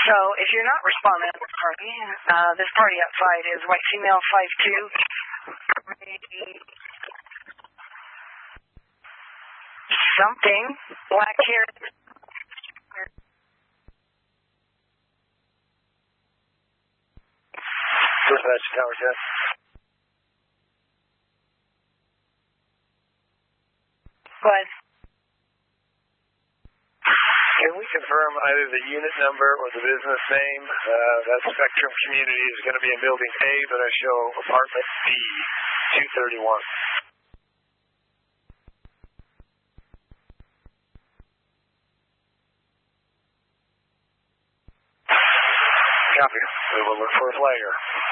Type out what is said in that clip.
So if you're not responding to this party outside is white female 52. Something. Black hair. Dispatch Tower 10. What? Can we confirm either the unit number or the business name? That Spectrum Community is going to be in Building A, but I show Apartment B, 231. Copy. We will look for a flagger.